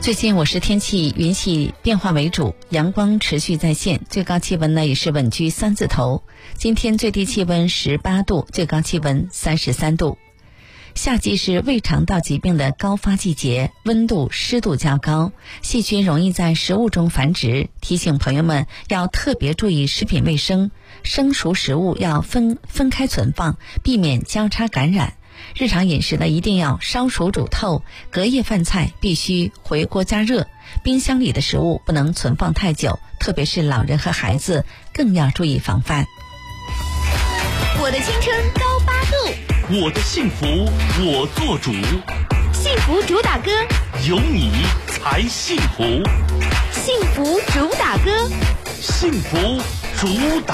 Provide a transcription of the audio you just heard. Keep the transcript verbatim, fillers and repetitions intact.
最近我市天气云系变化为主，阳光持续在线，最高气温呢也是稳居三字头。今天最低气温十八度，最高气温三十三度。夏季是胃肠道疾病的高发季节，温度湿度较高，细菌容易在食物中繁殖，提醒朋友们要特别注意食品卫生，生熟食物要分分开存放，避免交叉感染。日常饮食呢一定要烧熟煮透，隔夜饭菜必须回锅加热，冰箱里的食物不能存放太久，特别是老人和孩子更要注意防范。 我的青春高八度， 我的幸福我做主， 幸福主打歌， 有你才幸福， 幸福主打歌， 幸福主打